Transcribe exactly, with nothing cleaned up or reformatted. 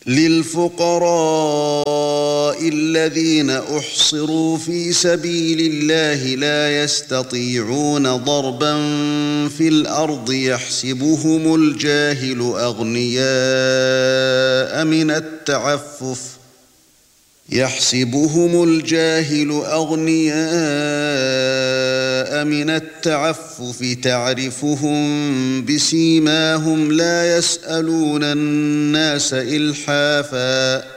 للفقراء الذين أحصروا في سبيل الله لا يستطيعون ضربا في الأرض يحسبهم الجاهل أغنياء من التعفف يحسبهم الجاهل أغنياء من التعفف تعرفهم بسيماهم لا يسألون الناس إلحافا